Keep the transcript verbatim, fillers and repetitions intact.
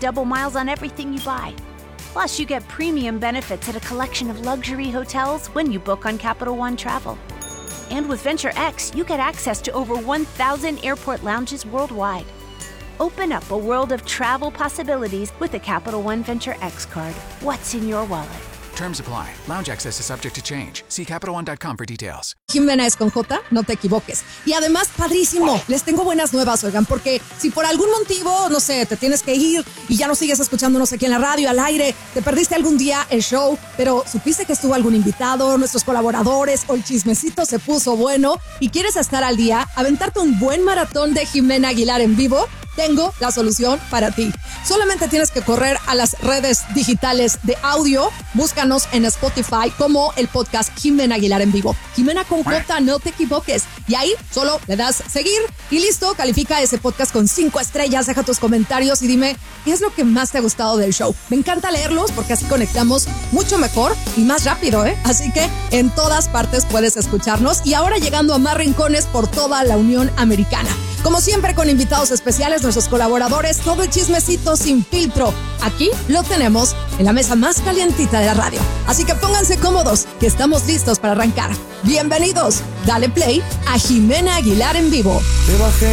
double miles on everything you buy. Plus, you get premium benefits at a collection of luxury hotels when you book on Capital One Travel. And with Venture X, you get access to over one thousand airport lounges worldwide. Open up a world of travel possibilities with the Capital One Venture X card. What's in your wallet? Terms apply. Lounge access is subject to change. See Capital One dot com for details. Jimena es con J, no te equivoques. Y además, padrísimo, les tengo buenas nuevas, oigan, porque si por algún motivo, no sé, te tienes que ir y ya no sigues escuchándonos aquí en la radio, al aire, te perdiste algún día el show, pero supiste que estuvo algún invitado, nuestros colaboradores, o el chismecito se puso bueno y quieres estar al día, aventarte un buen maratón de Jimena Aguilar en vivo, tengo la solución para ti. Solamente tienes que correr a las redes digitales de audio. Búscanos en Spotify como el podcast Jimena Aguilar en vivo. Jimena con J, no te equivoques. Y ahí solo le das seguir y listo. Califica ese podcast con cinco estrellas. Deja tus comentarios y dime qué es lo que más te ha gustado del show. Me encanta leerlos porque así conectamos mucho mejor y más rápido, ¿eh? Así que en todas partes puedes escucharnos. Y ahora llegando a más rincones por toda la Unión Americana. Como siempre, con invitados especiales, nuestros colaboradores, todo el chismecito sin filtro. Aquí lo tenemos en la mesa más calientita de la radio. Así que pónganse cómodos, que estamos listos para arrancar. Bienvenidos, dale play a Jimena Aguilar en vivo. Te bajé